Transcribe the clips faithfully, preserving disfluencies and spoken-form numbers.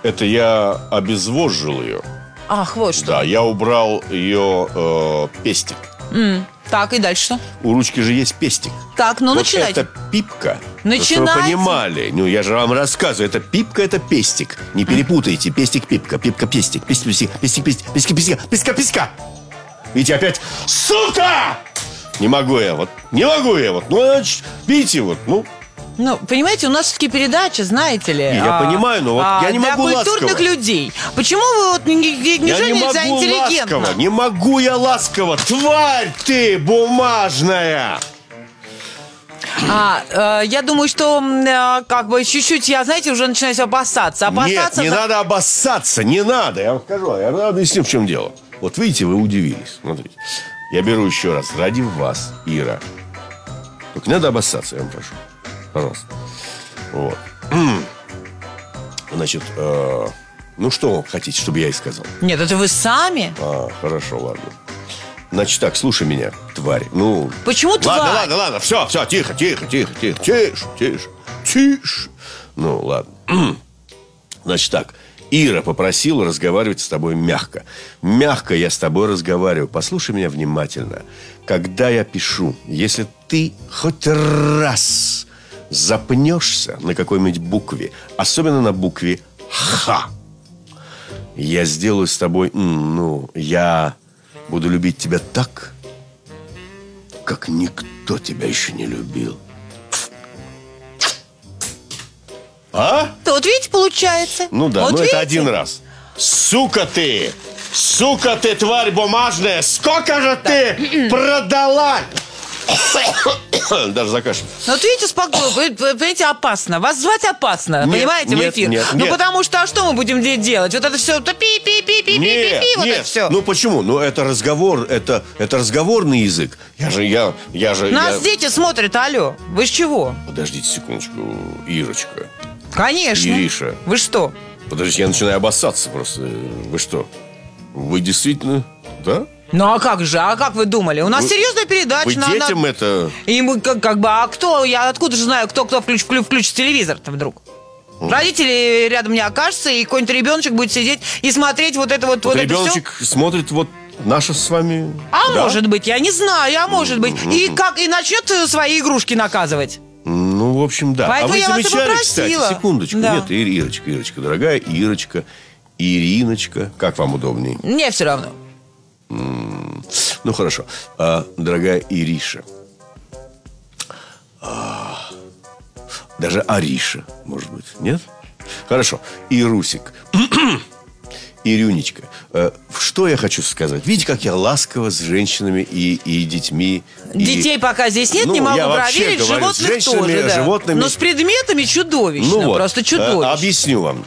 Это я обезвожил ее. Ах, вот что. Да, я убрал ее э, пестик. Mm. Так, и дальше что? У ручки же есть пестик. Так, ну вот начинайте. это пипка. Начинайте. Чтобы вы понимали. Ну, я же вам рассказываю. Это пипка, это пестик. Не перепутайте. Пестик, пипка. Пипка, пестик. Пестик, пестик. Пестик, пестик. Пестик, пестик. Писка, писка. Видите, опять. Сука! Не могу я вот. Не могу я вот. Ну, видите, вот. Ну. Ну, понимаете, у нас все-таки передача, знаете ли. Я а, понимаю, но вот а, я не могу для культурных ласково. людей. Почему вы вот не, не, не Я же не нельзя могу интеллигентно? ласково. Не могу я ласково. Тварь ты бумажная! А, э, я думаю, что э, как бы чуть-чуть я, знаете, уже начинаю опасаться. опасаться Нет, не за... надо обоссаться, не надо. Я вам скажу, я вам объясню, в чем дело. Вот видите, вы удивились. Смотрите. Я беру еще раз. Ради вас, Ира. Только не надо обоссаться, я вам прошу. Пожалуйста. Вот. Значит, э, ну что вы хотите, чтобы я и сказал? Нет, это вы сами. А, хорошо, ладно. Значит так, слушай меня, тварь. Ну. Почему тварь? Ладно, ладно, ладно, все, все, тихо, тихо, тихо, тихо, тише, тише, тише. Ну, ладно. Значит так, Ира попросила разговаривать с тобой мягко. Мягко я с тобой разговариваю. Послушай меня внимательно. Когда я пишу, если ты хоть раз запнешься на какой-нибудь букве, особенно на букве «Х», я сделаю с тобой, ну, я буду любить тебя так, как никто тебя еще не любил. А? То вот видите, получается. Ну да, вот ну видите? это один раз. Сука ты! Сука ты, тварь бумажная! Сколько же ты продала? Даже закашлялся. Ну, вот видите, спокойно, вы, вы понимаете, опасно. Вас звать опасно, Нет, понимаете, нет, в эфир. нет, ну, нет. потому что, а что мы будем де- делать? Вот это все, то пи-пи-пи-пи-пи-пи-пи, Нет, вот нет. это все. Ну почему? Ну это разговор, это, это разговорный язык. Я же, я, я же... Нас я... дети смотрят, алло. Вы с чего? Подождите секундочку, Ирочка. Конечно. Ириша. Вы что? Подождите, я начинаю обоссаться просто. Вы что? Вы действительно... Да? Ну, а как же? А как вы думали? У нас Вы- серьезная передача. Вы на- детям на- это... И мы как, как бы, а кто? Я откуда же знаю, кто, кто включит, вклю- включит телевизор-то вдруг? Родители рядом не окажутся, и какой-нибудь ребеночек будет сидеть и смотреть вот это вот, Вот вот это ребеночек смотрит вот наше с вами... А Да? может быть, я не знаю, а может быть. И как и начнет э, свои игрушки наказывать. Ну, в общем, да. Поэтому а вы я вас и замечали, кстати, попросила. секундочку. Да. Нет, Ир- Ирочка, Ирочка, дорогая Ирочка, Ириночка. Как вам удобней? Мне все равно. Ну, хорошо. А, дорогая Ириша. А, даже Ариша, может быть. Нет? Хорошо. Ирусик. Ирюнечка. э, Что я хочу сказать? Видите, как я ласково с женщинами и, и детьми. и- Детей пока здесь нет, Ну, не могу я вообще проверить. говорю, с Животных женщинами, тоже, да. животными- Но с предметами чудовищно. Ну вот, Просто э, чудовищно. объясню вам.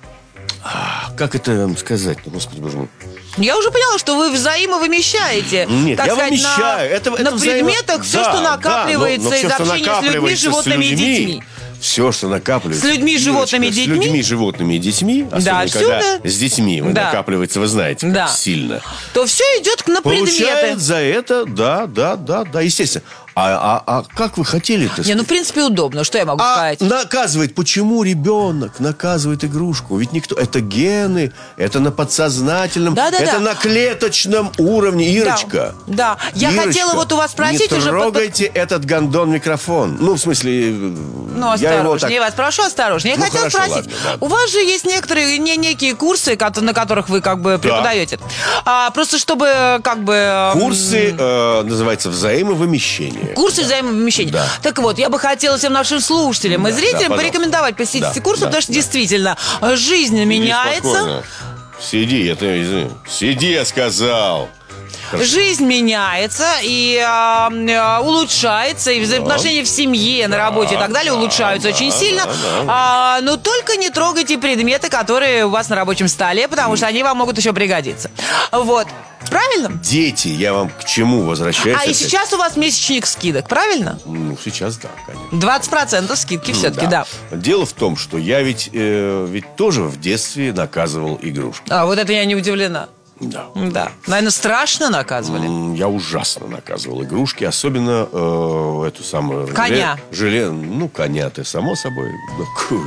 А, Как это вам сказать? Ну, Господи, боже мой. Я уже поняла, что вы взаимовымещаете. Нет, так я сказать, вымещаю. на, Это- на это взаимо- предметах все, Да, что да, накапливается но- но из всё, что общения с людьми, накапливается животными и детьми. Все, что накапливается. С людьми, Ирочка, животными и с детьми? людьми, животными и детьми. Особенно, всё, когда да. с детьми Да. накапливается, вы знаете, как Да. сильно. То все идет на предметы. Получает за это, да, да, да, да, естественно. А, а, а как вы хотели-то? Не, ну, в принципе, удобно. Что я могу А сказать? наказывает, почему ребенок наказывает игрушку? Ведь никто, это гены, это на подсознательном, Да-да-да. это на клеточном уровне, Ирочка. Да, да. Я Ирочка, хотела вот у вас спросить не уже... под- трогайте этот гондон микрофон. Ну, в смысле, Ну, я осторожнее, его так... я вас прошу, осторожнее. Я Ну, хотела хорошо, спросить, ладно, да. у вас же есть некоторые, не, некие курсы, кото- на которых вы как бы преподаете. А, просто чтобы как бы... м, Курсы э, называются взаимовымещение. Курсы взаимовымещения. Да. Так вот, я бы хотела всем нашим слушателям и Да, зрителям да, пожалуйста. порекомендовать посетить Да, эти курсы, да, потому что да. действительно жизнь Сиди меняется. спокойно. Сиди, это, извини. Сиди, я сказал. Жизнь меняется и а, а, улучшается, и взаимоотношения в семье, на работе и так далее улучшаются да, очень да, сильно. да, да. А, но только не трогайте предметы, которые у вас на рабочем столе, потому что они вам могут еще пригодиться. Вот. Правильно? Дети, я вам к чему возвращаюсь? А и опять? сейчас у вас месячник скидок, правильно? Ну, сейчас да, конечно. двадцать процентов скидки все-таки, да. Дело в том, что я ведь, э, ведь тоже в детстве наказывал игрушки. А вот это я не удивлена. Да. Да. Наверное, страшно наказывали. М, Я ужасно наказывал игрушки, особенно э, эту самую... Коня. Желе, желе- ну, коня ты, само собой. Ну, ку-